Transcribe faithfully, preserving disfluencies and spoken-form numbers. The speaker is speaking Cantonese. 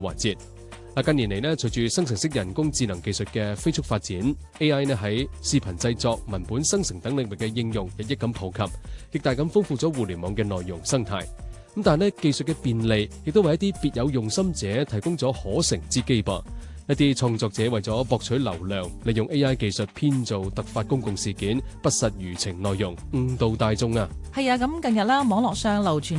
環節。近年嚟咧，隨住生成式人工智能技術嘅飛速發展 ，A I 咧喺視頻製作、文本生成等領域嘅應用日益咁普及，亦大咁豐富咗互聯網嘅內容生態。咁但係咧，技術嘅便利亦都為一啲別有用心者提供咗可乘之機噃。一啲創作者為咗博取流量，利用 A I 技術編造突發公共事件、不實輿情內容，誤導大眾啊！ 係啊，咁近日啦，網絡上流傳